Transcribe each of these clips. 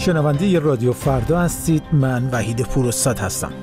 شنونده رادیو فردا هستید. من وحید پوراستاد هستم.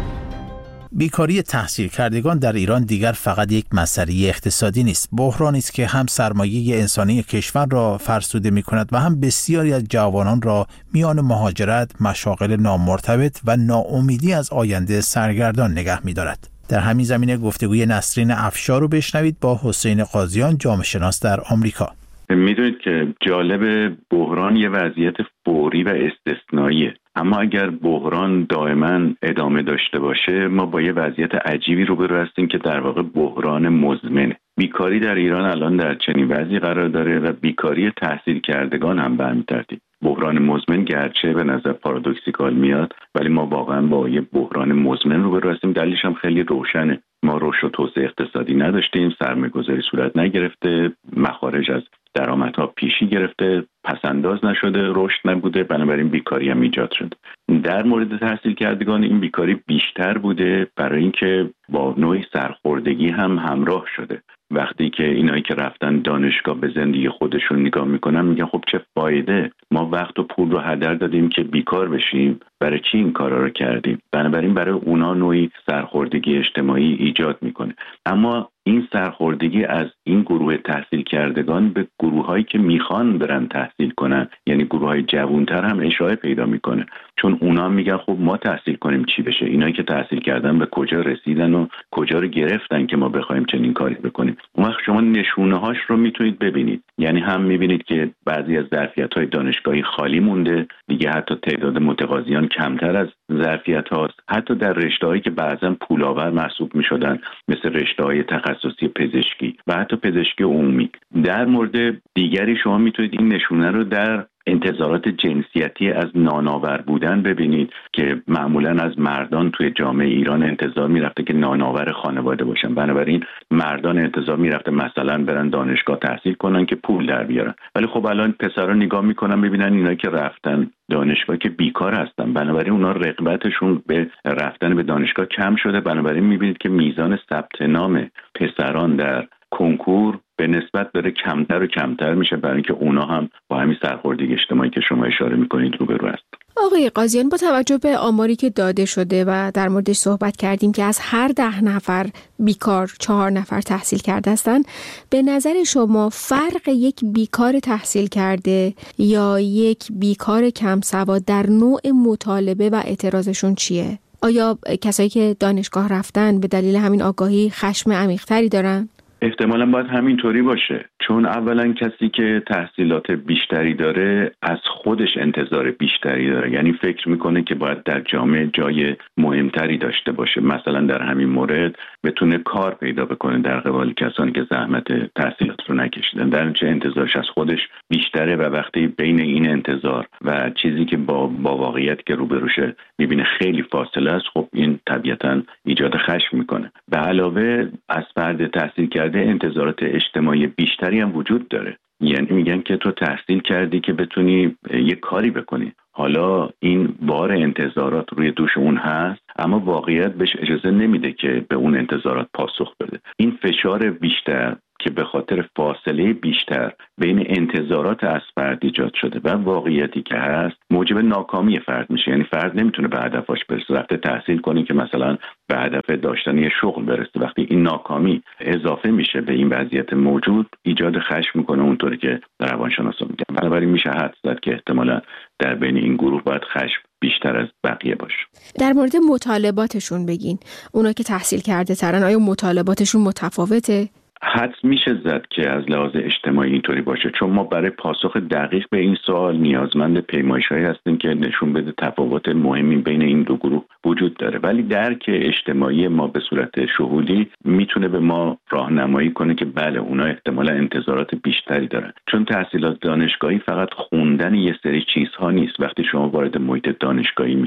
بیکاری تحصیل کردگان در ایران دیگر فقط یک مسئله اقتصادی نیست. بحرانی است که هم سرمایه انسانی کشور را فرسوده می‌کند و هم بسیاری از جوانان را میان مهاجرت، مشاغل نامرتبط و ناامیدی از آینده سرگردان نگه می‌دارد. در همین زمینه گفتگوی نسرین افشار رو بشنوید با حسین قاضیان، جامعه شناس در آمریکا. میدونید که جالب، بحران یه وضعیت فوری و استثنائیه، اما اگر بحران دائما ادامه داشته باشه ما با یه وضعیت عجیبی روبرو هستیم که در واقع بحران مزمنه. بیکاری در ایران الان در چنین وضعی قرار داره و بیکاری تحصیل کردگان هم به همین ترتیب. بحران مزمن گرچه به نظر پارادوکسیکال میاد، ولی ما واقعا با یه بحران مزمن روبرو هستیم. دلیلش هم خیلی روشنه. ما رشد و توسعه اقتصادی نداشتیم، سرمایه‌گذاری صورت نگرفته، مخارج از درآمدها پیشی گرفته، پسنداز نشده، رشد نبوده، بنابراین بیکاری هم ایجاد شد. در مورد تحصیل کردگان این بیکاری بیشتر بوده، برای اینکه با نوعی سرخوردگی هم همراه شده. وقتی که اینایی که رفتن دانشگاه به زندگی خودشون نگاه میکنن میگن خب چه فایده، ما وقت و پول رو هدر دادیم که بیکار بشیم، برای چی این کارا رو کردیم؟ بنابراین برای اونا نوعی سرخوردگی اجتماعی ایجاد میکنه. اما این سرخوردگی از این گروه تحصیل کردگان به گروهایی که میخوان برن تحصیل کنن، یعنی گروههای جوانتر هم اشاعه پیدا میکنه، چون اونا میگن خب ما تحصیل کنیم چی بشه؟ اینایی که تحصیل کردن به کجا رسیدن و کجا رو گرفتن که ما بخوایم چنین کاری بکنیم؟ اون وقت شما نشونه‌هاش رو میتونید ببینید. یعنی هم میبینید که بعضی از ظرفیت‌های دانشگاهی خالی مونده، دیگه حتی تعداد متقاضیان کمتر از ظرفیت هاست، حتی در رشته‌هایی که بعضا پولآور محسوب می‌شدن مثل رشته‌های تخصصی پزشکی و حتی پزشکی عمومی. در مورد دیگری شما میتونید این نشونه رو در انتظارات جنسیتی از نانآور بودن ببینید که معمولا از مردان توی جامعه ایران انتظار میرفته که نانآور خانواده باشن، بنابراین مردان انتظار میرفته مثلا برن دانشگاه تحصیل کنن که پول در بیارن. ولی خب الان پسرا نگاه میکنن میبینن اینا که رفتن دانشگاه که بیکار هستن، بنابراین اونا رغبتشون به رفتن به دانشگاه کم شده. بنابراین میبینید که میزان ثبت نام پسران در کنکور به نسبت داره کمتر و کمتر میشه، برای اینکه اونا هم با همین سرخوردگی اجتماعی که شما اشاره میکنید روبرو هست. آقای قاضیان، با توجه به آماری که داده شده و در موردش صحبت کردیم که از هر 10 نفر بیکار 4 نفر تحصیل کرده هستن، به نظر شما فرق یک بیکار تحصیل کرده یا یک بیکار کم سواد در نوع مطالبه و اعتراضشون چیه؟ آیا کسایی که دانشگاه رفتن به دلیل همین آگاهی خشم عمیق‌تری دارن؟ احتمالاً باید همینطوری باشه، چون اولا کسی که تحصیلات بیشتری داره از خودش انتظار بیشتری داره، یعنی فکر میکنه که باید در جامعه جای مهمتری داشته باشه، مثلا در همین مورد بتونه کار پیدا بکنه در قبال کسانی که زحمت تحصیلات رو نکشیدن، در نتیجه انتظارش از خودش بیشتره و وقتی بین این انتظار و چیزی که با واقعیت که روبروشه میبینه خیلی فاصله است، خب این طبیعتاً ایجاد خشم میکنه. به علاوه از فرد تحصیل کرده انتظارات اجتماعی بیشتری هم وجود داره، یعنی میگن که تو تحصیل کردی که بتونی یه کاری بکنی. حالا این بار انتظارات روی دوش اون هست، اما واقعیت بهش اجازه نمیده که به اون انتظارات پاسخ بده. این فشار بیشتر که به خاطر فاصله بیشتر بین انتظارات از فرد ایجاد شده و واقعیتی که هست موجب ناکامی فرد میشه. یعنی فرد نمیتونه به هدفش برسه، رفته تحصیل کنه که مثلا به هدف داشتن یه شغل برسه. وقتی این ناکامی اضافه میشه به این وضعیت موجود، ایجاد خشم میکنه، اونطوری که روانشناسا میگن. بنابراین میشه حدس زد که احتمالاً در بین این گروه باید خشم بیشتر از بقیه باشه. در مورد مطالباتشون بگین. اونا که تحصیل کرده ترن، آیا مطالباتشون متفاوته؟ حدس میشه زد که از لحاظ اجتماعی اینطوری باشه، چون ما برای پاسخ دقیق به این سوال نیازمند پیمایش‌هایی هستیم که نشون بده تفاوت مهمی بین این دو گروه وجود داره. ولی درک اجتماعی ما به صورت شهودی میتونه به ما راهنمایی کنه که بله اونا احتمالا انتظارات بیشتری دارن، چون تحصیلات دانشگاهی فقط خوندن یه سری چیزها نیست. وقتی شما وارد محیط دانشگاهی میشید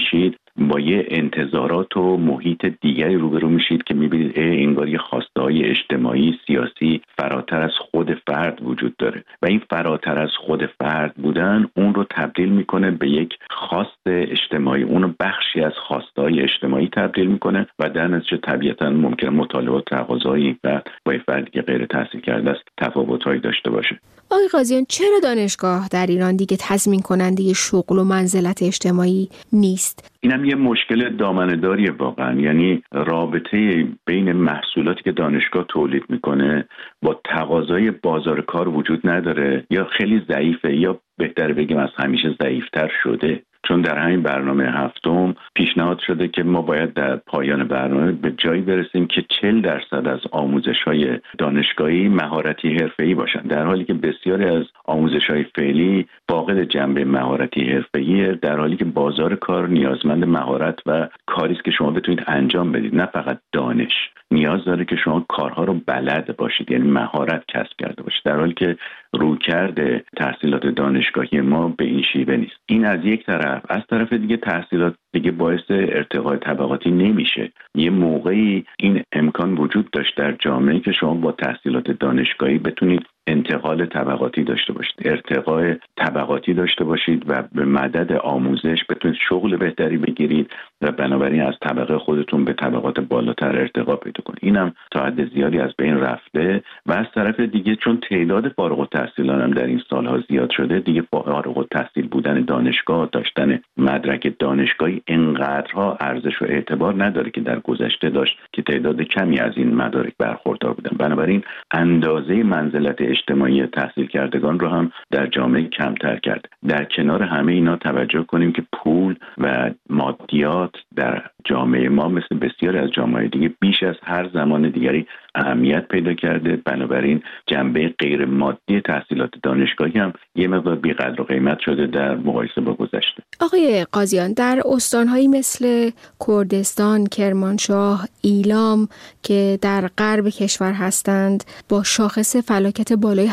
با یه انتظارات و محیط دیگری روبرو میشید که میبینید انگار یه خواسته‌های اجتماعی سیاسی فراتر از خود فرد وجود داره و این فراتر از خود فرد بودن اون رو تبدیل میکنه به یک خواست اجتماعی، اون رو بخشی از خواسته‌های اجتماعی تبدیل میکنه و در نتیجه طبیعتاً ممکنه مطالبات تقاضایی و با فردی که غیر تحصیل کرده است تفاوت‌هایی داشته باشه. آقای قاضیان، چرا دانشگاه در ایران دیگه تضمین کننده شغل و منزلت اجتماعی نیست؟ اینم یه مشکل دامنه‌داریه واقعا، یعنی رابطه بین محصولاتی که دانشگاه تولید میکنه با تقاضای بازار کار وجود نداره، یا خیلی ضعیفه یا بهتر بگیم از همیشه ضعیفتر شده. چون در همین برنامه هفتم پیشنهاد شده که ما باید در پایان برنامه به جایی برسیم که 40% از آموزش‌های دانشگاهی مهارتی حرفه‌ای باشن، در حالی که بسیاری از آموزش‌های فعلی فاقد جنبه مهارتی حرفه‌ایه، در حالی که بازار کار نیازمند مهارت و کاری است که شما بتونید انجام بدید، نه فقط دانش. نیاز داره که شما کارها رو بلد باشید، یعنی مهارت کسب کرده باشید، در حالی که رویکرد تحصیلات دانشگاهی ما به این شیوه نیست. این از یک طرف. از طرف دیگه تحصیلات دیگه باعث ارتقای طبقاتی نمیشه. یه موقعی این امکان وجود داشت در جامعه که شما با تحصیلات دانشگاهی بتونید انتقال طبقاتی داشته باشید، ارتقای طبقاتی داشته باشید و به مدد آموزش بتونید شغل بهتری بگیرید و بنابراین از طبقه خودتون به طبقات بالاتر ارتقا پیدا کنید. اینم تا حد زیادی از بین رفته و از طرف دیگه چون تعداد فارغ التحصیلان هم در این سالها زیاد شده، دیگه فارغ التحصیل بودن دانشگاه، داشتن مدرک دانشگاهی انقدرها ارزش و اعتبار نداره که در گذشته داشت که تعداد کمی از این مدارک برخوردار بودن. بنابراین اندازه منزلت اجتماعی تحصیل کردگان رو هم در جامعه کمتر کرد. در کنار همه اینا توجه کنیم که پول و مادیات در جامعه ما مثل بسیاری از جامعه دیگه بیش از هر زمان دیگری اهمیت پیدا کرده. بنابراین جنبه غیر مادی تحصیلات دانشگاهی هم یه مقدار بی‌قدر و قیمت شده در مقایسه با گذشته. آقای قاضیان، در استان‌هایی مثل کردستان، کرمانشاه، ایلام که در غرب کشور هستند با شاخص فلاکت بالای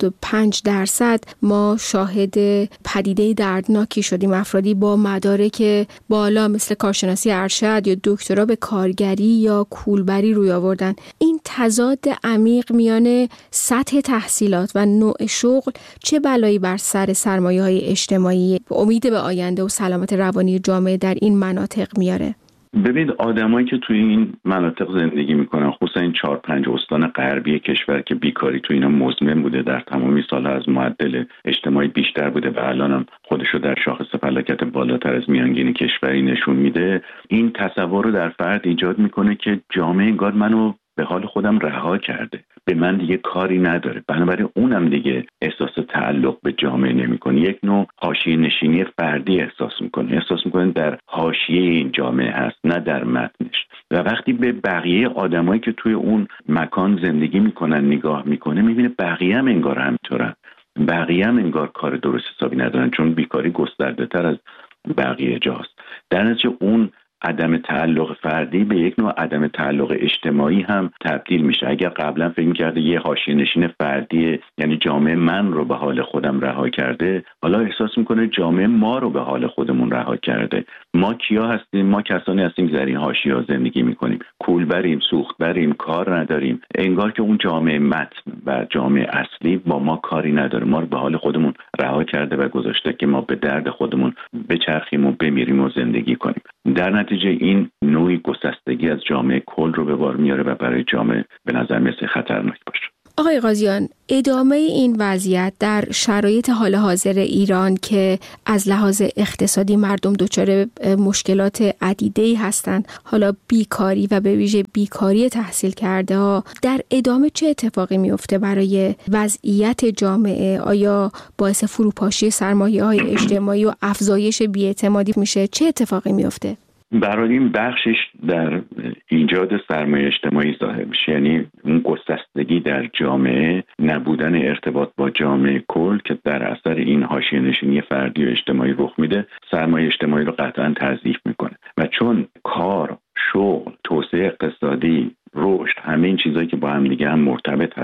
75% ما شاهد پدیده دردناکی شدیم. افرادی با مدارک بالا مثل کارشناسی ارشد یا دکترا به کارگری یا کولبری روی آوردن. این تضاد عمیق میان سطح تحصیلات و نوع شغل چه بلایی بر سر سرمایه‌های اجتماعی، امید به آینده و سلامت روانی جامعه در این مناطق میاره؟ ببینید آدمایی که توی این مناطق زندگی میکنن، خصوصا این 4-5 استان غربی کشور که بیکاری توی اینا مزمن بوده، در تمامی سالها از معدل اجتماعی بیشتر بوده و الان هم خودشو در شاخص فلاکت بالاتر از میانگین کشوری نشون میده، این تصور رو در فرد ایجاد میکنه که جامعه انگار منو به حال خودم رها کرده، به من دیگه کاری نداره. بنابراین اونم دیگه احساس تعلق به جامعه نمیکنه، یک نوع حاشیه نشینی فردی احساس میکنه در حاشیه این جامعه هست، نه در متنش. و وقتی به بقیه آدمایی که توی اون مکان زندگی میکنن نگاه میکنه، میبینه بقیه هم انگار همینطورن، بقیه هم انگار کار درست حسابی ندارن، چون بیکاری گسترده تر از بقیه جاست. در نتیجه اون عدم تعلق فردی به یک نوع عدم تعلق اجتماعی هم تبدیل میشه. اگر قبلا فکر می‌کرده یه حاشیه نشین فردی، یعنی جامعه من رو به حال خودم رها کرده، حالا احساس میکنه جامعه ما رو به حال خودمون رها کرده. ما کیا هستیم؟ ما کسانی هستیم که در این حاشیه زندگی میکنیم، کول بریم، سوخت بریم، کار نداریم. انگار که اون جامعه متن و جامعه اصلی با ما کاری نداره، ما رو به حال خودمون رها کرده و گذاشته که ما به درد خودمون بچرخیم و بمیریم و زندگی کنیم. در نتیجه این نوعی گسستگی از جامعه کل رو به بار میاره و برای جامعه به نظر میاد خطرناک باشه. آقای قاضیان، ادامه این وضعیت در شرایط حال حاضر ایران که از لحاظ اقتصادی مردم دچار مشکلات عدیده‌ای هستند، حالا بیکاری و به ویژه بیکاری تحصیل کرده ها، در ادامه چه اتفاقی میفته برای وضعیت جامعه؟ آیا باعث فروپاشی سرمایه‌های اجتماعی و افزایش بی‌اعتمادی میشه؟ چه اتفاقی میفته؟ برای این بخشش در ایجاد سرمایه اجتماعی ظاهر میشه، یعنی اون گسستگی در جامعه، نبودن ارتباط با جامعه کل که در اثر این حاشیه نشینی فردی و اجتماعی رخ میده، سرمایه اجتماعی رو قطعا تضعیف میکنه. و چون کار، شغل، توسعه اقتصادی، رشد، همه این چیزایی که با هم دیگه هم مرتبط هستن،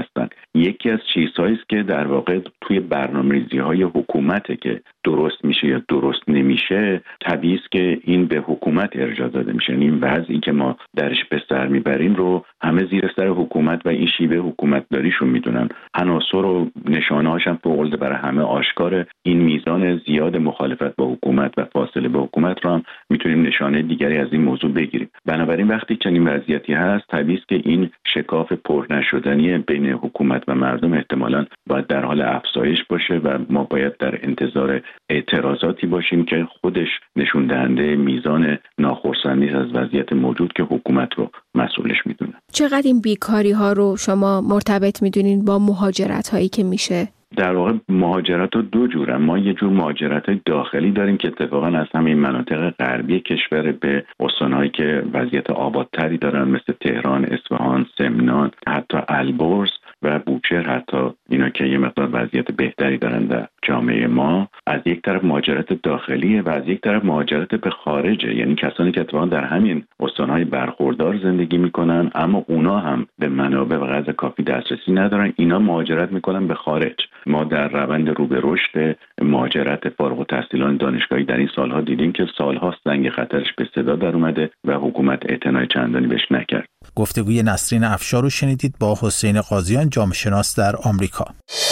یکی از چیزهایی است که در واقع توی برنامه‌ریزی‌های حکومته که درست میشه یا درست نمیشه، طبیعی است که این به حکومت ارجاع داده میشه. این وضعی که ما درش به سر میبریم رو همه زیر سر حکومت و این شیوه حکومت داریشون میدونن. عناصر و نشانه‌هاش هم فوق‌العاده برای همه آشکاره. این میزان زیاد مخالفت با حکومت و فاصله با حکومت رو هم میتونیم نشانه دیگری از این موضوع بگیریم. بنابراین وقتی چنین وضعیتی هست، طبیعی است که این شکاف پر نشدنی بین حکومت و مردم احتمالاً باید در حال افزایش باشه و ما باید در انتظار اعتراضاتی باشیم که خودش نشون دهنده میزان ناخرسندی از وضعیت موجود که حکومت رو مسئولش میدونه. چقدر این بیکاری ها رو شما مرتبط میدونین با مهاجرت هایی که میشه؟ در واقع مهاجرت ها دو جورن. ما یه جور مهاجرت های داخلی داریم که اتفاقا از همین مناطق غربی کشور به استانهایی که وضعیت آبادتری دارن مثل تهران، اصفهان، سمنان، حتی البرز و بوشهر، حتی اینا که یه مقدار وضعیت بهتری دارن در جامعه ما. از یک طرف مهاجرت داخلیه و از یک طرف مهاجرت به خارجه، یعنی کسانی که اتفاقا در همین استانهای برخوردار زندگی میکنن اما اونا هم به منابع و غذا کافی دسترسی ندارن، اینا مهاجرت میکنن به خارج. ما در روند رو به رشد مهاجرت فارغ التحصیلان دانشگاهی در این سالها دیدیم که سالها زنگ خطرش به صدا در اومده و حکومت اعتنای چندانی بهش نکرد. گفتگوی نسرین افشار رو شنیدید با حسین قاضیان، جامعه شناس در آمریکا.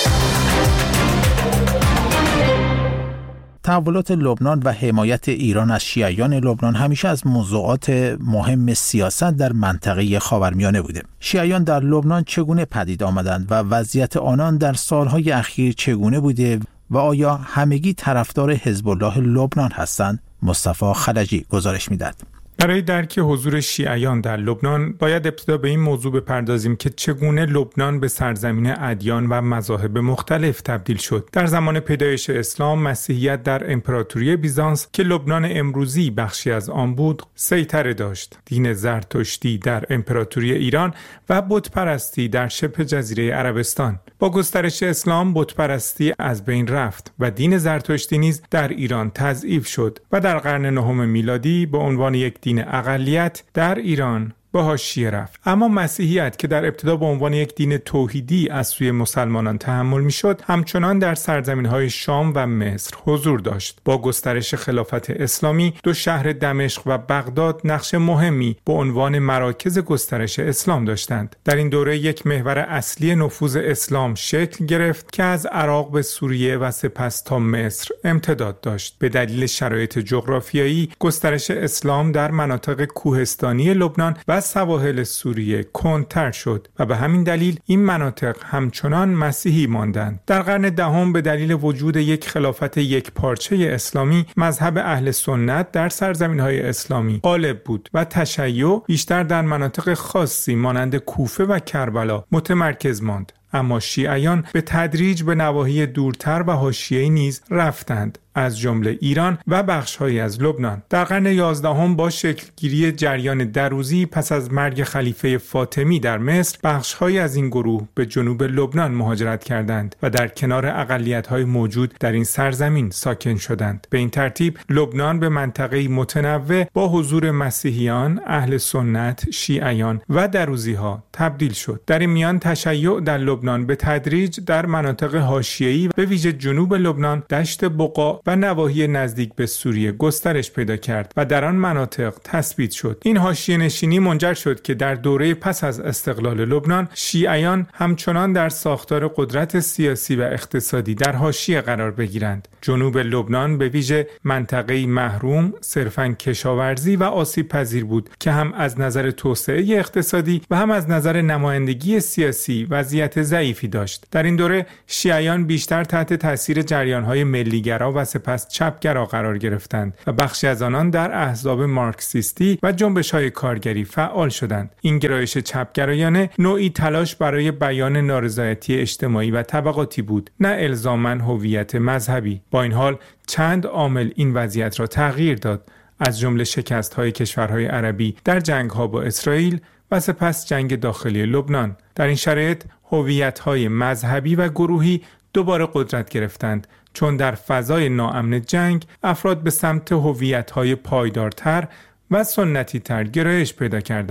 تحولات لبنان و حمایت ایران از شیعیان لبنان همیشه از موضوعات مهم سیاست در منطقه خاورمیانه بوده. شیعیان در لبنان چگونه پدید آمدند و وضعیت آنان در سالهای اخیر چگونه بوده و آیا همگی طرفدار حزب الله لبنان هستند؟ مصطفی خلجی گزارش می‌دهد. برای درک حضور شیعیان در لبنان باید ابتدا به این موضوع بپردازیم که چگونه لبنان به سرزمین ادیان و مذاهب مختلف تبدیل شد. در زمان پیدایش اسلام، مسیحیت در امپراتوری بیزانس که لبنان امروزی بخشی از آن بود، سیطره داشت. دین زرتشتی در امپراتوری ایران و بت‌پرستی در شبه جزیره عربستان. با گسترش اسلام بت‌پرستی از بین رفت و دین زرتشتی نیز در ایران تضعیف شد و در قرن نهم میلادی به عنوان یک دین اقلیت در ایران به حاشیه رفت. اما مسیحیت که در ابتدا به عنوان یک دین توحیدی از سوی مسلمانان تحمل میشد، همچنان در سرزمین‌های شام و مصر حضور داشت. با گسترش خلافت اسلامی، دو شهر دمشق و بغداد نقش مهمی به عنوان مراکز گسترش اسلام داشتند. در این دوره یک محور اصلی نفوذ اسلام شکل گرفت که از عراق به سوریه و سپس تا مصر امتداد داشت. به دلیل شرایط جغرافیایی، گسترش اسلام در مناطق کوهستانی لبنان و سواحل سوریه کندتر شد و به همین دلیل این مناطق همچنان مسیحی ماندند. در قرن دهم به دلیل وجود یک خلافت یک پارچه اسلامی، مذهب اهل سنت در سرزمین‌های اسلامی غالب بود و تشیع بیشتر در مناطق خاصی مانند کوفه و کربلا متمرکز ماند. اما شیعیان به تدریج به نواحی دورتر و حاشیه‌ای نیز رفتند، از جمله ایران و بخش‌هایی از لبنان. در قرن 11 با شکلگیری جریان دروزی پس از مرگ خلیفه فاطمی در مصر، بخش‌هایی از این گروه به جنوب لبنان مهاجرت کردند و در کنار اقلیت‌های موجود در این سرزمین ساکن شدند. به این ترتیب لبنان به منطقه‌ای متنوع با حضور مسیحیان، اهل سنت، شیعیان و دروزی‌ها تبدیل شد. در این میان تشیع در لبنان به تدریج در مناطق حاشیه‌ای به ویژه جنوب لبنان، دشت بقا و نواحی نزدیک به سوریه گسترش پیدا کرد و در آن مناطق تثبیت شد. این حاشیه‌نشینی منجر شد که در دوره پس از استقلال لبنان، شیعیان همچنان در ساختار قدرت سیاسی و اقتصادی در حاشیه قرار بگیرند. جنوب لبنان به ویژه منطقه‌ای محروم، صرفاً کشاورزی و آسیب پذیر بود که هم از نظر توسعه اقتصادی و هم از نظر نمایندگی سیاسی وضعیت ضعیفی داشت. در این دوره شیعیان بیشتر تحت تاثیر جریان‌های ملیگرا و سپس چپگرا قرار گرفتند و بخشی از آنان در احزاب مارکسیستی و جنبش‌های کارگری فعال شدند. این گرایش چپگرایانه نوعی تلاش برای بیان نارضایتی اجتماعی و طبقاتی بود، نه الزاماً هویت مذهبی. با این حال چند عامل این وضعیت را تغییر داد، از جمله شکست‌های کشورهای عربی در جنگ‌ها با اسرائیل و سپس جنگ داخلی لبنان. در این شرایط هویت‌های مذهبی و گروهی دوباره قدرت گرفتند، چون در فضای ناامن جنگ افراد به سمت هویت‌های پایدارتر و سنتی‌تر گرایش پیدا کردند.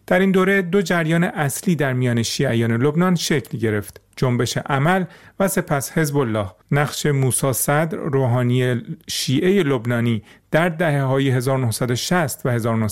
در این دوره دو جریان اصلی در میان شیعیان لبنان شکل گرفت: جنبش عمل و سپس حزب الله. نقش موسی صدر، روحانی شیعه لبنانی، در دهه‌های 1960 و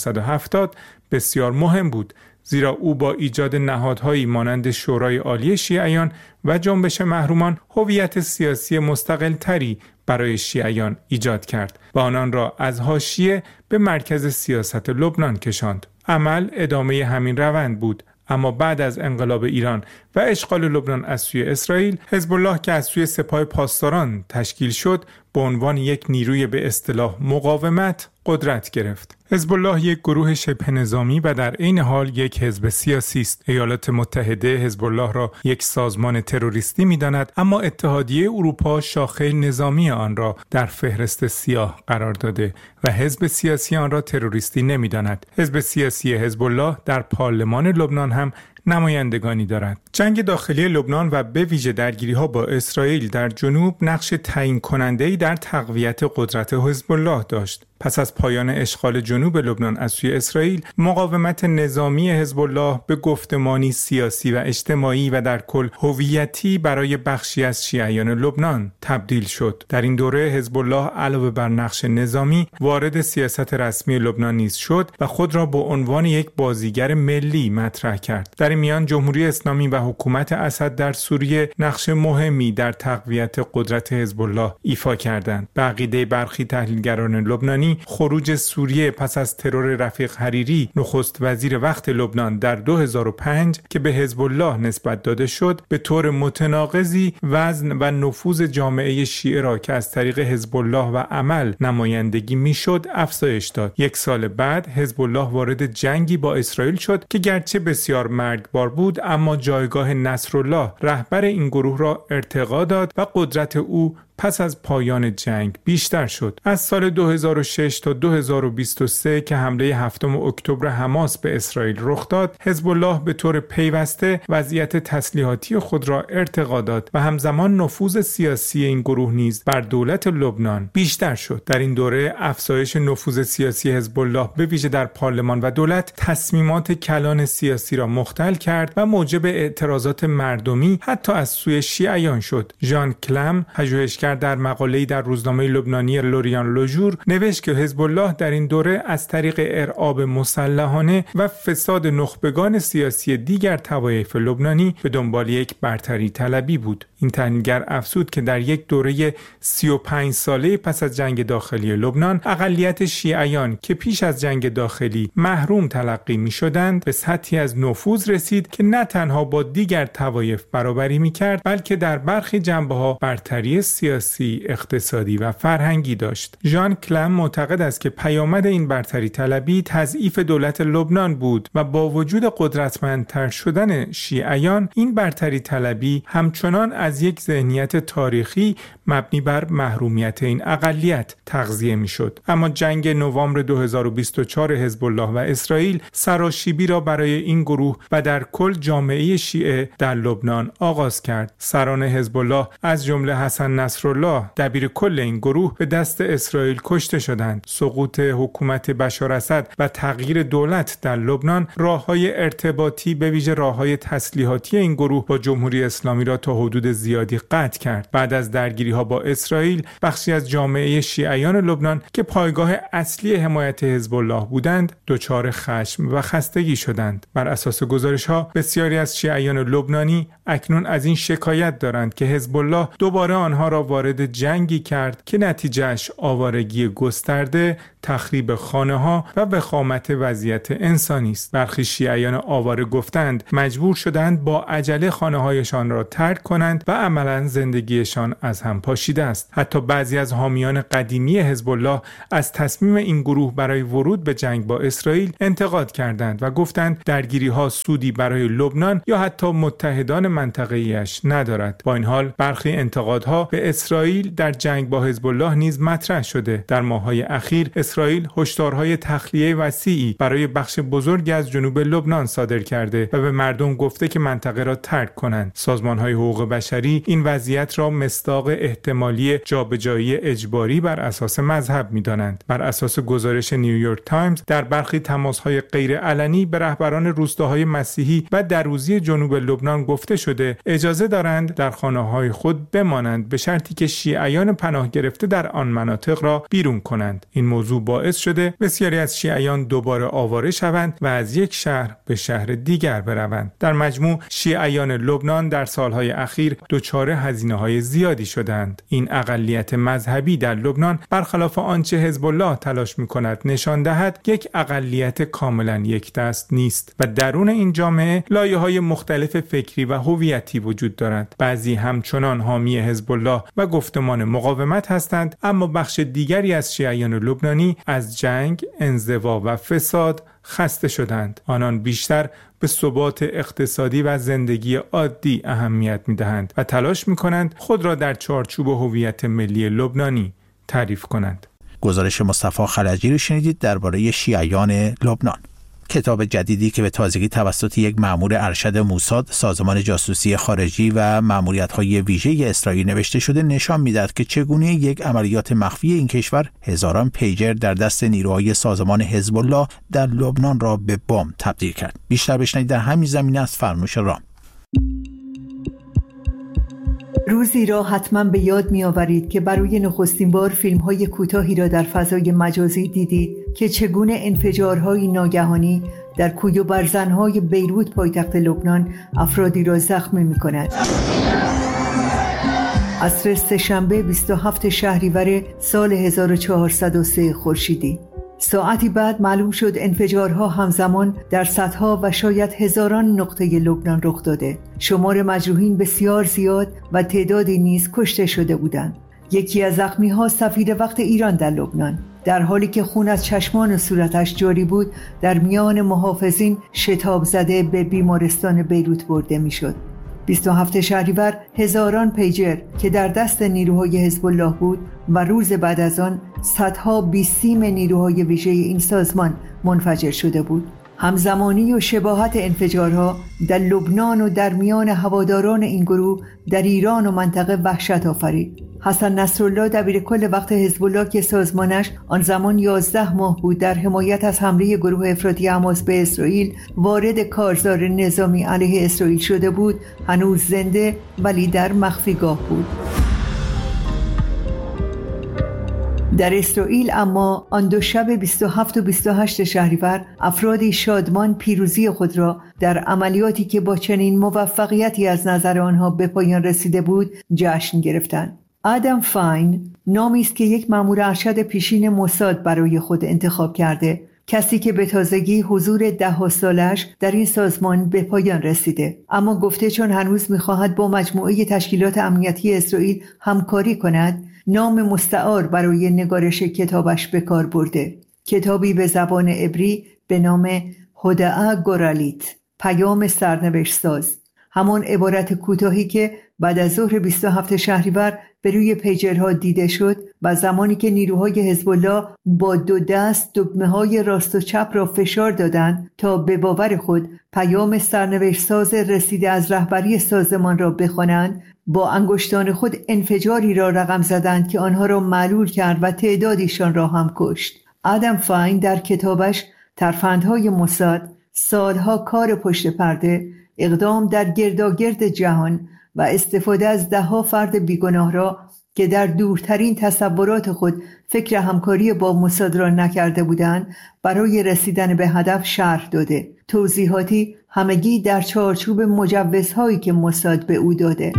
1970 بسیار مهم بود، زیرا او با ایجاد نهادهایی مانند شورای عالی شیعیان و جنبش محرومان هویت سیاسی مستقل تری برای شیعیان ایجاد کرد و آنان را از حاشیه به مرکز سیاست لبنان کشاند. عمل ادامه همین روند بود، اما بعد از انقلاب ایران و اشغال لبنان از سوی اسرائیل، حزب الله که از سوی سپاه پاسداران تشکیل شد، به عنوان یک نیروی به اصطلاح مقاومت قدرت گرفت. حزب الله یک گروه شبه نظامی و در عین حال یک حزب سیاسی است. ایالات متحده حزب الله را یک سازمان تروریستی می‌داند، اما اتحادیه اروپا شاخه نظامی آن را در فهرست سیاه قرار داده و حزب سیاسی آن را تروریستی نمی‌داند. حزب سیاسی حزب الله در پارلمان لبنان هم نمایندگانی دارد. جنگ داخلی لبنان و به ویژه درگیری‌ها با اسرائیل در جنوب نقش تعیین کننده‌ای در تقویت قدرت حزب الله داشت. پس از پایان اشغال جنوب لبنان از سوی اسرائیل، مقاومت نظامی حزب الله به گفتمانی سیاسی و اجتماعی و در کل هویتی برای بخشی از شیعیان لبنان تبدیل شد. در این دوره حزب الله علاوه بر نقش نظامی وارد سیاست رسمی لبنان نیز شد و خود را به عنوان یک بازیگر ملی مطرح کرد. در این میان جمهوری اسلامی و حکومت اسد در سوریه نقش مهمی در تقویت قدرت حزب الله ایفا کردند. به عقیده برخی تحلیلگران لبنانی، خروج سوریه پس از ترور رفیق حریری، نخست وزیر وقت لبنان، در 2005 که به حزب الله نسبت داده شد، به طور متناقضی وزن و نفوذ جامعه شیعه را که از طریق حزب الله و عمل نمایندگی میشد افزایش داد. یک سال بعد حزب الله وارد جنگی با اسرائیل شد که گرچه بسیار مرگبار بود، اما جایگاه نصرالله رهبر این گروه را ارتقا داد و قدرت او پس از پایان جنگ بیشتر شد. از سال 2006 تا 2023 که حمله 7 اکتبر حماس به اسرائیل رخ داد، حزب الله به طور پیوسته وضعیت تسلیحاتی خود را ارتقا داد و همزمان نفوذ سیاسی این گروه نیز بر دولت لبنان بیشتر شد. در این دوره افزایش نفوذ سیاسی حزب الله به ویژه در پارلمان و دولت تصمیمات کلان سیاسی را مختل کرد و موجب اعتراضات مردمی حتی از سوی شیعیان شد. ژان کلم، پژوهشگر در مقاله‌ای در روزنامه لبنانی لوریان لوژور، نوشت که حزب الله در این دوره از طریق ارعاب مسلحانه و فساد نخبگان سیاسی دیگر طوایف لبنانی به دنبال یک برتری طلبی بود. این تحلیلگر افزود که در یک دوره 35 ساله پس از جنگ داخلی لبنان، اقلیت شیعیان که پیش از جنگ داخلی محروم تلقی می‌شدند، به سطحی از نفوذ رسید که نه تنها با دیگر طوایف برابری می‌کرد، بلکه در برخی جنبه‌ها برتری سیاسی، اقتصادی و فرهنگی داشت. ژان کلم معتقد است که پیامد این برتری طلبی تضعیف دولت لبنان بود و با وجود قدرتمندتر شدن شیعیان، این برتری طلبی همچنان از یک ذهنیت تاریخی مبنی بر محرومیت این اقلیت تغذیه میشد. اما جنگ نوامبر 2024 حزب الله و اسرائیل سراشیبی را برای این گروه و در کل جامعه شیعه در لبنان آغاز کرد. سران حزب الله از جمله حسن نصرالله، دبیر کل این گروه، به دست اسرائیل کشته شدند. سقوط حکومت بشار اسد و تغییر دولت در لبنان راههای ارتباطی به ویژه راههای تسلیحاتی این گروه با جمهوری اسلامی را تا حدود زیادی قطع کرد. بعد از درگیری‌ها با اسرائیل، بخشی از جامعه شیعیان لبنان که پایگاه اصلی حمایت حزب الله بودند، دچار خشم و خستگی شدند. بر اساس گزارش‌ها، بسیاری از شیعیان لبنانی اکنون از این شکایت دارند که حزب الله دوباره آنها را وارد جنگی کرد که نتیجهش آوارگی گسترده، تخریب خانه‌ها و وخامت وضعیت انسانی است. برخی شیعیان آواره گفتند مجبور شدند با عجله خانه‌هایشان را ترک کنند و عملاً زندگیشان از هم پاشیده است. حتی بعضی از حامیان قدیمی حزب الله از تصمیم این گروه برای ورود به جنگ با اسرائیل انتقاد کردند و گفتند درگیری‌ها سودی برای لبنان یا حتی متحدان منطقه‌ایش ندارد. با این حال برخی انتقادها به اسرائیل در جنگ با حزب الله نیز مطرح شده. در ماه‌های اخیر اسرائیل هشدارهای تخلیه وسیعی برای بخش بزرگی از جنوب لبنان صادر کرده و به مردم گفته که منطقه را ترک کنند. سازمان‌های حقوق بشری این وضعیت را مصداق احتمالی جابجایی اجباری بر اساس مذهب می‌دانند. بر اساس گزارش نیویورک تایمز در برخی تماس‌های غیرعلنی به رهبران روستاهای مسیحی و دروزی جنوب لبنان گفته شده اجازه دارند در خانه‌های خود بمانند به شرطی که شیعیان پناه گرفته در آن مناطق را بیرون کنند. این موضوع باعث شده بسیاری از شیعیان دوباره آواره شوند و از یک شهر به شهر دیگر بروند. در مجموع شیعیان لبنان در سالهای اخیر دچار هزینه‌های زیادی شدند. این اقلیت مذهبی در لبنان برخلاف آنچه حزب الله تلاش می‌کند نشان دهد یک اقلیت کاملا یک دست نیست و درون این جامعه لایه‌های مختلف فکری و هویتی وجود دارند. بعضی همچنان حامی حزب الله و گفتمان مقاومت هستند، اما بخش دیگری از شیعیان لبنانی از جنگ، انزوا و فساد خسته شدند. آنان بیشتر به ثبات اقتصادی و زندگی عادی اهمیت می‌دهند و تلاش می‌کنند خود را در چارچوب هویت ملی لبنانی تعریف کنند. گزارش مصطفی خلجی رو شنیدید درباره شیعیان لبنان. کتاب جدیدی که به تازگی توسط یک مأمور ارشد موساد، سازمان جاسوسی خارجی و مأموریت‌های ویژه اسرائیل نوشته شده نشان می‌دهد که چگونه یک عملیات مخفی این کشور هزاران پیجر در دست نیروهای سازمان حزب الله در لبنان را به بمب تبدیل کرد. بیشتر بشنوید در همین زمینه از فرنوش رام. روزی را حتما به یاد می‌آورید که برای نخستین بار فیلم‌های کوتاهی را در فضای مجازی دیدید که چگونه انفجارهای ناگهانی در کوی و برزن‌های بیروت پایتخت لبنان افرادی را زخمی می‌کند. عصر سه‌شنبه 27 شهریور سال 1403 خورشیدی. ساعتی بعد معلوم شد انفجارها همزمان در صدها و شاید هزاران نقطه لبنان رخ داده. شمار مجروحین بسیار زیاد و تعدادی نیز کشته شده بودند. یکی از زخمی‌ها سفیر وقت ایران در لبنان، در حالی که خون از چشمان و صورتش جاری بود، در میان محافظین شتاب زده به بیمارستان بیروت برده می‌شد. 27 شهریور هزاران پیجر که در دست نیروهای حزب الله بود و روز بعد از آن صدها بیسیم نیروهای ویژه این سازمان منفجر شده بود. همزمانی و شباهت انفجارها در لبنان و در میان هواداران این گروه در ایران و منطقه وحشت آفرید. حسن نصرالله دبیرکل وقت حزب الله که سازمانش آن زمان 11 ماه بود در حمایت از حمله گروه افراطی حماس به اسرائیل وارد کارزار نظامی علیه اسرائیل شده بود، هنوز زنده ولی در مخفیگاه بود. در اسرائیل اما آن دو شب 27 و 28 شهریور افرادی شادمان پیروزی خود را در عملیاتی که با چنین موفقیتی از نظر آنها به پایان رسیده بود جشن گرفتند. آدم فاین نامی است که یک مأمور ارشد پیشین موساد برای خود انتخاب کرده، کسی که به تازگی حضور 10 سالش در این سازمان به پایان رسیده، اما گفته چون هنوز می‌خواهد با مجموعه تشکیلات امنیتی اسرائیل همکاری کند، نام مستعار برای نگارش کتابش به کار برده. کتابی به زبان عبری به نام هودعه گورالیت، پیام سرنوشت ساز، همان عبارت کوتاهی که بعد از ظهر 27 شهریور به روی پیجرها دیده شد و زمانی که نیروهای حزب الله با 2 دست دکمه‌های راست و چپ را فشار دادند تا به باور خود پیام سرنوشت ساز رسیده از رهبری سازمان را بخوانند، با انگشتان خود انفجاری را رقم زدند که آنها را معلول کرد و تعدادیشان را هم کشت. آدم فاین در کتابش ترفندهای موساد، سالها کار پشت پرده، اقدام در گرداگرد جهان و استفاده از 10 فرد بیگناه را که در دورترین تصورات خود فکر همکاری با موساد را نکرده بودند برای رسیدن به هدف شرح داده. توضیحاتی همگی در چارچوب مجوزهایی که موساد به او داده.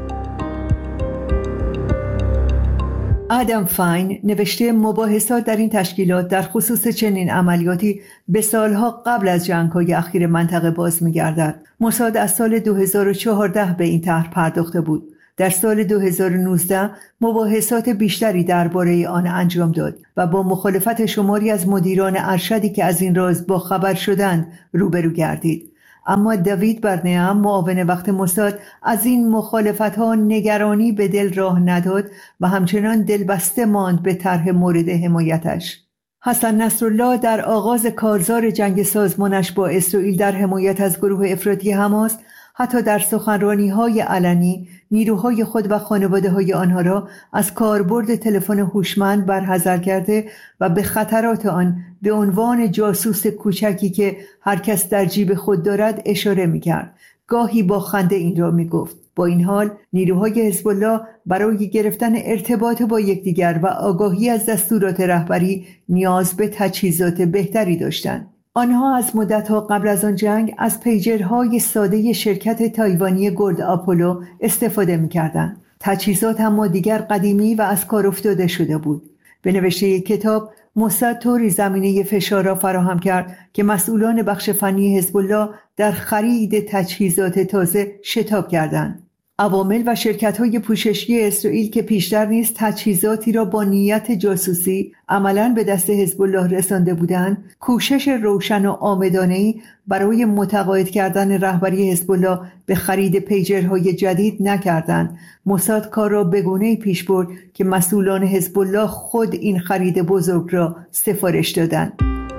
آدم فاین نوشته مباحثات در این تشکیلات در خصوص چنین عملیاتی به سالها قبل از جنگ‌های اخیر منطقه باز می‌گردد. موساد از سال 2014 به این طرح پرداخته بود. در سال 2019 مباحثات بیشتری درباره آن انجام داد و با مخالفت شماری از مدیران ارشدی که از این راز با خبر شدند روبرو گردید. اما دوید برنیام معاون وقت موساد از این مخالفت‌ها نگرانی به دل راه نداد و همچنان دلبسته ماند به طرح مورد حمایتش. حسن نصرالله در آغاز کارزار جنگ سازمانش با اسرائیل در حمایت از گروه افراطی حماس حتی در سخنرانی‌های علنی نیروهای خود و خانواده‌های آنها را از کاربرد تلفن هوشمند برحذر کرده و به خطرات آن به عنوان جاسوس کوچکی که هر کس در جیب خود دارد اشاره می‌کرد. گاهی با خنده این را می‌گفت. با این حال نیروهای حزب الله برای گرفتن ارتباط با یکدیگر و آگاهی از دستورات رهبری نیاز به تجهیزات بهتری داشتند. آنها از مدت‌ها قبل از آن جنگ از پیجرهای ساده شرکت تایوانی گولد آپولو استفاده می‌کردند. تجهیزات اما دیگر قدیمی و از کار افتاده شده بود. به نوشته کتاب موساد طوری زمینه فشار را فراهم کرد که مسئولان بخش فنی حزب الله در خرید تجهیزات تازه شتاب کردند. عوامل و شرکت‌های پوششی اسرائیل که پیشتر نیز تجهیزاتی را با نیت جاسوسی عملاً به دست حزب الله رسانده بودند، کوشش روشن و عامدانه‌ای برای متقاعد کردن رهبری حزب الله به خرید پیجرهای جدید نکردند. موساد کار را به گونه‌ای پیش برد که مسئولان حزب الله خود این خرید بزرگ را سفارش دادند.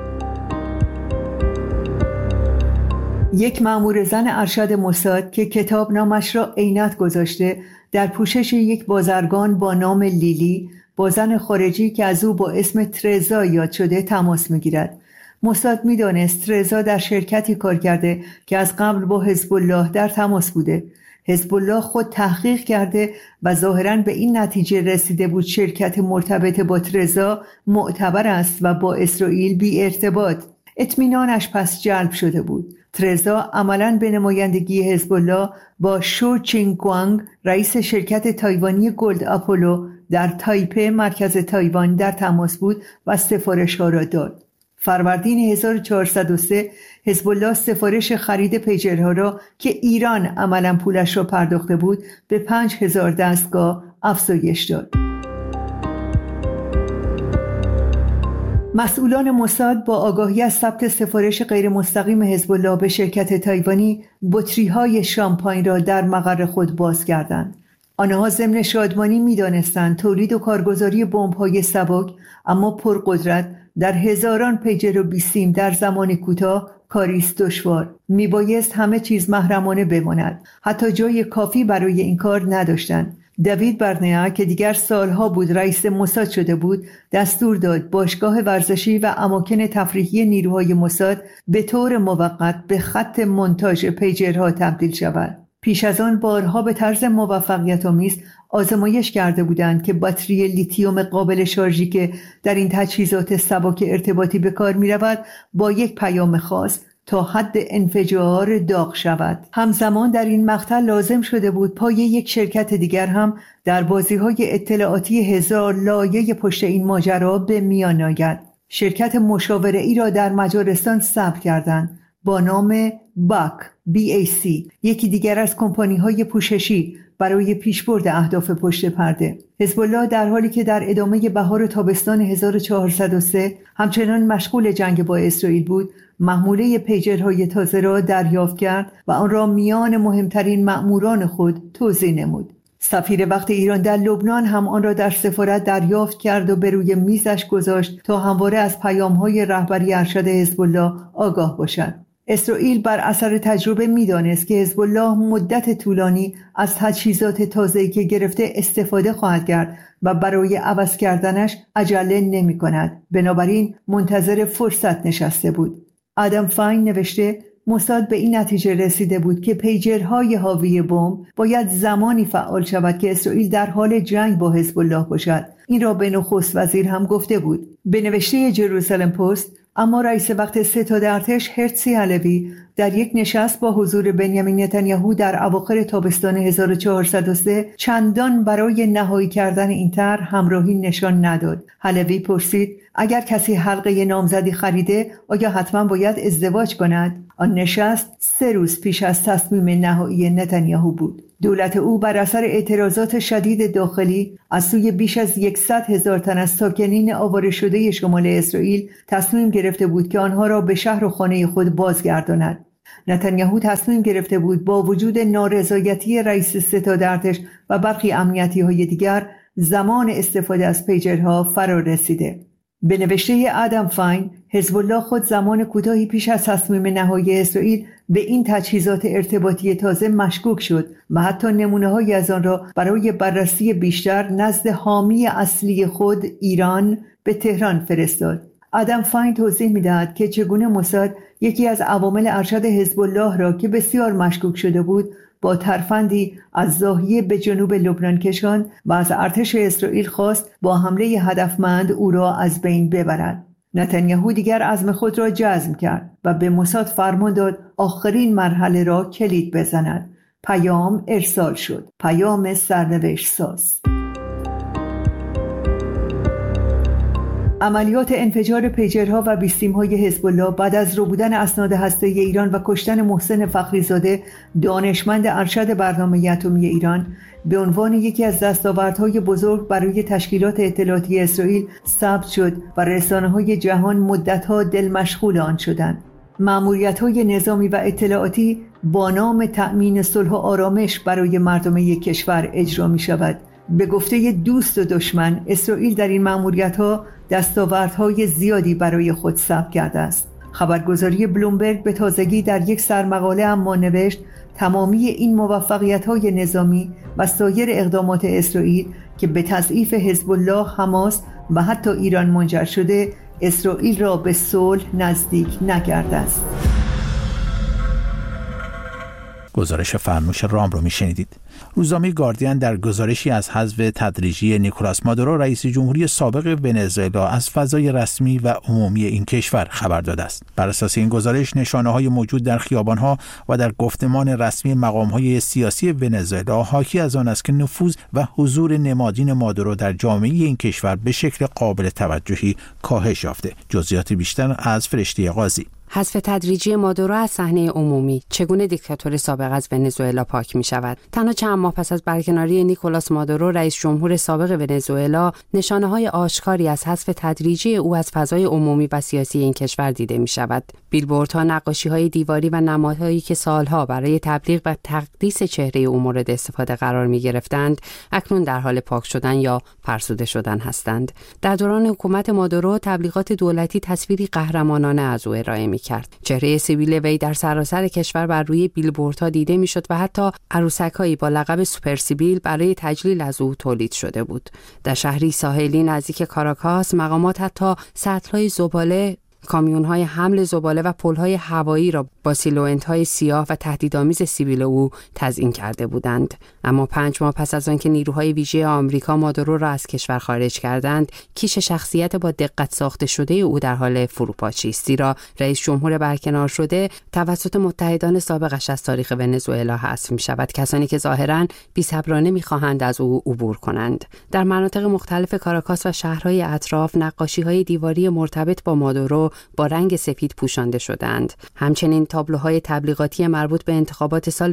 یک مأمور زن ارشد موساد که کتاب نامش را عینت گذاشته در پوشش یک بازرگان با نام لیلی با زن خارجی که از او با اسم ترزا یاد شده تماس می‌گیرد. موساد می‌دانست ترزا در شرکتی کار کرده که از قبل با حزب الله در تماس بوده. حزب الله خود تحقیق کرده و ظاهراً به این نتیجه رسیده بود شرکت مرتبط با ترزا معتبر است و با اسرائیل بی ارتباط. اطمینانش پس جلب شده بود. ترزا عملاً به نمایندگی حزب الله با شو چینگوانگ رئیس شرکت تایوانی گولد آپولو در تایپه مرکز تایوان در تماس بود و سفارش‌ها را داد. فروردین 1403 حزب الله سفارش خرید پیجرها را که ایران عملاً پولش را پرداخته بود به 5000 دستگاه افزایش داد. مسئولان موساد با آگاهی از ثبت سفارش غیر مستقیم حزب الله به شرکت تایوانی بطری‌های شامپاین را در مقر خود باز کردند. آنها ضمن شادمانی می‌دانستند تولید و کارگزاری بمب‌های سبک اما پرقدرت در هزاران پیجر و بیسیم در زمان کوتاه کاریست دشوار. میبایست همه چیز محرمانه بماند. حتی جای کافی برای این کار نداشتند. دوید برنیا که دیگر سالها بود رئیس موساد شده بود دستور داد باشگاه ورزشی و اماکن تفریحی نیروهای موساد به طور موقت به خط مونتاژ پیجرها تبدیل شود. پیش از آن بارها به طرز موفقیت‌آمیز آزمایش کرده بودند که باتری لیتیوم قابل شارژی که در این تجهیزات سبک ارتباطی به کار می‌رود با یک پیام خاص تا حد انفجار داغ شود. همزمان در این مقطع لازم شده بود پای یک شرکت دیگر هم در بازی‌های اطلاعاتی هزار لایه پشت این ماجرا به میان آید. شرکت مشاوره‌ای را در مجارستان ثبت کردند با نام BAC، یکی دیگر از کمپانی‌های پوششی برای پیشبرد اهداف پشت پرده. حزب الله در حالی که در ادامه بهار و تابستان 1403 همچنان مشغول جنگ با اسرائیل بود، محموله پیجرهای تازه را دریافت کرد و آن را میان مهمترین مأموران خود توزیع نمود. سفیر وقت ایران در لبنان هم آن را در سفارت دریافت کرد و به روی میزش گذاشت تا همواره از پیام‌های رهبری ارشد حزب الله آگاه باشد. اسرائیل بر اثر تجربه می‌دانست که حزب الله مدت طولانی از تجهیزات تازه‌ای که گرفته استفاده خواهد کرد و برای عوض کردنش عجله نمی‌کند. بنابراین منتظر فرصت نشسته بود. آدم فاین نوشته موساد به این نتیجه رسیده بود که پیجرهای حاوی بمب باید زمانی فعال شود که اسرائیل در حال جنگ با حزب الله باشد. این را به نخست وزیر هم گفته بود. به نوشته جروسالم پست، اما رئیس وقت ستاد ارتش هرتزی علوی در یک نشست با حضور بنیامین نتانیاهو در اواخر تابستان 1403 چندان برای نهایی کردن این طرح همراهی نشان نداد. علوی پرسید اگر کسی حلقه نامزدی خریده آیا حتما باید ازدواج کند؟ آن نشست 3 روز پیش از تصمیم نهایی نتانیاهو بود. دولت او بر اثر اعتراضات شدید داخلی از سوی بیش از 100,000 تن از ساکنین آواره شده شمال اسرائیل تصمیم گرفته بود که آنها را به شهر و خانه خود بازگرداند. نتانیاهو تصمیم گرفته بود با وجود نارضایتی رئیس ستاد ارتش و برخی امنیتی‌های دیگر زمان استفاده از پیجرها فرا رسیده. به نوشته آدم فاین، حزب الله خود زمان کوتاهی پیش از تصمیم نهایی اسرائیل به این تجهیزات ارتباطی تازه مشکوک شد و حتی نمونه‌هایی از آن را برای بررسی بیشتر نزد حامی اصلی خود ایران به تهران فرستاد. آدم فاین توضیح می‌دهد که چگونه موساد یکی از عوامل ارشد حزب الله را که بسیار مشکوک شده بود با ترفندی از ضاحیه به جنوب لبنان کشاند و از ارتش اسرائیل خواست با حمله هدفمند او را از بین ببرد. نتانیاهو دیگر عزم خود را جزم کرد و به موساد فرمان داد آخرین مرحله را کلید بزند. پیام ارسال شد. پیام سرنوشت ساز. عملیات انفجار پیجرها و بیستیم‌های حزب الله بعد از ربودن اسناد هسته‌ای ایران و کشتن محسن فخریزاده دانشمند ارشد برنامه اتمی ایران به عنوان یکی از دستاوردهای بزرگ برای تشکیلات اطلاعاتی اسرائیل ثبت شد و رسانه‌های جهان مدت‌ها دل مشغول آن شدند. مأموریت‌های نظامی و اطلاعاتی با نام تأمین صلح و آرامش برای مردم یک کشور اجرا می‌شود. به گفته دوست و دشمن، اسرائیل در این مأموریت‌ها دستاوردهای زیادی برای خود ثبت کرده است. خبرگزاری بلومبرگ به تازگی در یک سرمقاله اما نوشت تمامی این موفقیت‌های نظامی و سایر اقدامات اسرائیل که به تضعیف حزب الله، حماس و حتی ایران منجر شده، اسرائیل را به صلح نزدیک نکرده است. گزارش فرمایش رام رو میشنیدید. روزنامه گاردین در گزارشی از حذف تدریجی نیکولاس مادورو رئیس جمهوری سابق ونزوئلا از فضای رسمی و عمومی این کشور خبر داده است. بر اساس این گزارش نشانه‌های موجود در خیابان‌ها و در گفتمان رسمی مقام‌های سیاسی ونزوئلا حاکی از آن است که نفوذ و حضور نمادین مادورو در جامعه این کشور به شکل قابل توجهی کاهش یافته. جزئیات بیشتر از فرشته قاضی. حذف تدریجی مادورو از صحنه عمومی، چگونه دیکتاتور سابق از ونزوئلا پاک می شود؟ تنها چند ماه پس از برکناری نیکولاس مادورو رئیس جمهور سابق ونزوئلا، نشانه‌های آشکاری از حذف تدریجی او از فضای عمومی و سیاسی این کشور دیده می شود. بیلبوردها، نقاشی‌های دیواری و نمادهایی که سالها برای تبلیغ و تقدیس چهره او مورد استفاده قرار می گرفتند، اکنون در حال پاک شدن یا فرسوده شدن هستند. در دوران حکومت مادورو، تبلیغات دولتی تصویری قهرمانانه از او ارائه می کرد. چهره سیبیل وی در سراسر کشور بر روی بیلبوردها دیده میشد و حتی عروسک‌هایی با لقب سوپر سیبیل برای تجلیل از او تولید شده بود. در شهری ساحلی نزدیک کاراکاس، مقامات حتی سطل‌های زباله، کامیون‌های حمل زباله و پل‌های هوایی را با سیلوئنت‌های سیاه و تهدیدآمیز سیبیل او تزیین کرده بودند. اما 5 ماه پس از آنکه نیروهای ویژه آمریکا مادورو را از کشور خارج کردند، کیش شخصیت با دقت ساخته شده او در حال فروپاشی است، زیرا رئیس جمهور برکنار شده توسط متحدان سابقش از تاریخ ونزوئلا حذف می‌شود، کسانی که ظاهراً بی‌صبرانه می‌خواهند از او عبور کنند. در مناطق مختلف کاراکاس و شهرهای اطراف، نقاشی‌های دیواری مرتبط با مادورو با رنگ سفید پوشانده شدند. همچنین تابلوهای تبلیغاتی مربوط به انتخابات سال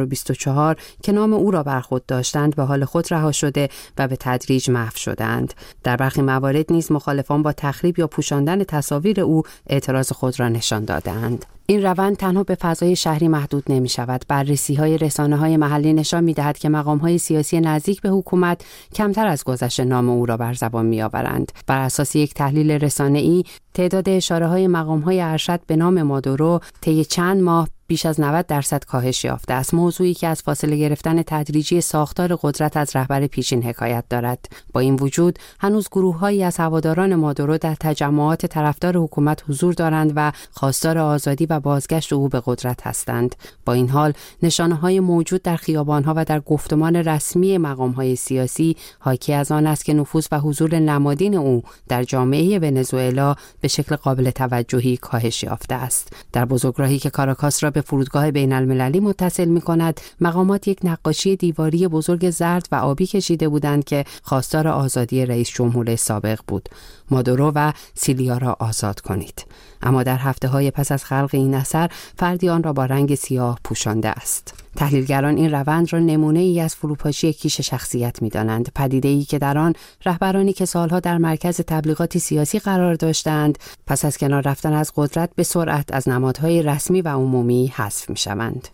2024 که نام او را بر خود داشتند به حال خود رها شده و به تدریج محو شدند. در برخی موارد نیز مخالفان با تخریب یا پوشاندن تصاویر او اعتراض خود را نشان دادند. این روند تنها به فضای شهری محدود نمی شود. بررسی‌های رسانه‌های محلی نشان می‌دهد که مقام‌های سیاسی نزدیک به حکومت کمتر از گذشت نام او را بر زبان می‌آورند. بر اساس یک تحلیل رسانه‌ای، تعداد اشاره‌های مقام‌های ارشد به نام مادورو طی چند ماه بیش از 90% کاهش یافته است، موضوعی که از فاصله گرفتن تدریجی ساختار قدرت از رهبر پیشین حکایت دارد. با این وجود هنوز گروه‌هایی از هواداران مادورو در تجمعات طرفدار حکومت حضور دارند و خواستار آزادی و بازگشت او به قدرت هستند. با این حال نشانه‌های موجود در خیابان‌ها و در گفتمان رسمی مقام‌های سیاسی حاکی از آن است که نفوذ و حضور نمادین او در جامعه ونزوئلا به شکل قابل توجهی کاهش یافته است. در بزرگراهی که کاراکاس را به فرودگاه بین المللی متصل می کند، مقامات یک نقاشی دیواری بزرگ زرد و آبی کشیده بودند که خواستار آزادی رئیس جمهور سابق بود. مادورو و سیلیا را آزاد کنید. اما در هفته‌های پس از خلق این اثر، فردی آن را با رنگ سیاه پوشانده است. تحلیلگران این روند را نمونه ای از فروپاشی کیش شخصیت می‌دانند، پدیده‌ای که در آن رهبرانی که سالها در مرکز تبلیغات سیاسی قرار داشتند، پس از کنار رفتن از قدرت به سرعت از نمادهای رسمی و عمومی حذف می‌شوند.